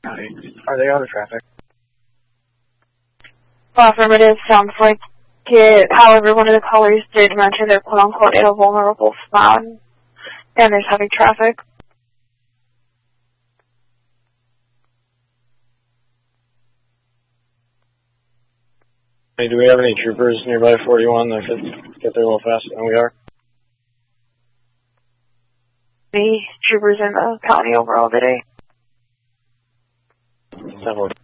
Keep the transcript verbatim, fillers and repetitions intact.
Are they out of traffic? Well, affirmative sounds like it. However, one of the callers did mention they're quote-unquote in a vulnerable spot, and there's heavy traffic. Hey, do we have any troopers nearby forty-one that could get there a little faster than we are? The troopers in the county overall today. Several.